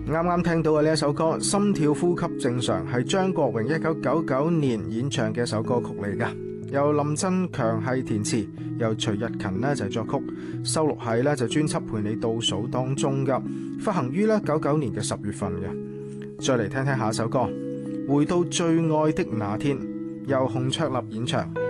啱啱聽到嘅呢一首歌《心跳呼吸正常》係張國榮1999年演唱嘅一首歌曲嚟㗎，由林振強係填詞，由徐日勤呢就係作曲，收錄喺呢就專輯《陪你倒數》當中㗎，發行於呢99年嘅10月份嘅。再嚟聽聽下一首歌《回到最愛的那天》，由洪卓立演唱。